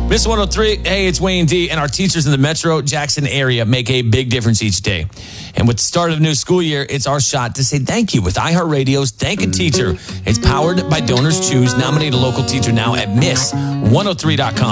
Miss 103, hey, it's Wayne D, and our teachers in the Metro Jackson area make a big difference each day. And with the start of the new school year, it's our shot to say thank you with iHeartRadio's Thank a Teacher. It's powered by Donors Choose. Nominate a local teacher now at miss103.com.